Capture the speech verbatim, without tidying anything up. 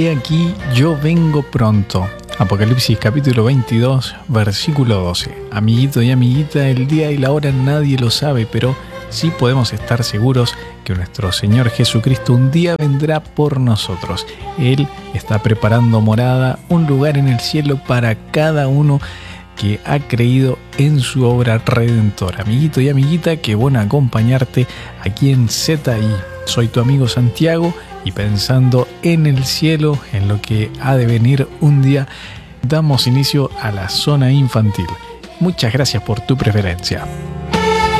he aquí, yo vengo pronto. Apocalipsis capítulo veintidós, versículo doce. Amiguito y amiguita, el día y la hora nadie lo sabe, pero sí podemos estar seguros que nuestro Señor Jesucristo un día vendrá por nosotros. Él está preparando morada, un lugar en el cielo para cada uno que ha creído en su obra redentora. Amiguito y amiguita, qué bueno acompañarte aquí en Z I. Soy tu amigo Santiago y pensando en el cielo, en lo que ha de venir un día, damos inicio a la zona infantil. Muchas gracias por tu preferencia.